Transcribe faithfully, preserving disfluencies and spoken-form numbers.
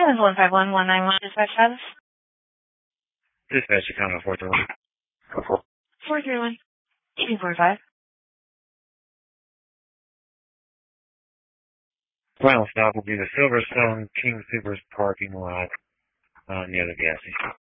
That was one five one one nine one. Dispatch status. Dispatch Chicago four three one. four three one. eight four five. Final stop will be the Silverstone King Supers parking lot uh, near the gas station.